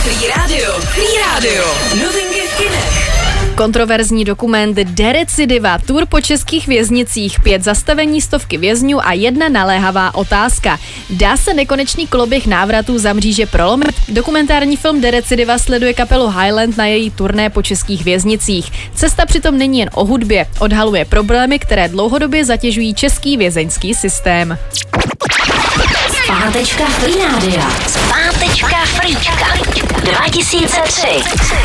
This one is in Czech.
Free Radio. Novinky v kinech. Kontroverzní dokument Derecidiva, tour po českých věznicích, 5 zastavení, stovky vězňů a 1 naléhavá otázka. Dá se nekonečný koloběh návratů za mříže prolomit? Dokumentární film Derecidiva sleduje kapelu Highland na její turné po českých věznicích. Cesta přitom není jen o hudbě, odhaluje problémy, které dlouhodobě zatěžují český vězeňský systém. Zpátečka Free Radio. Zpátečka Freečka 2003.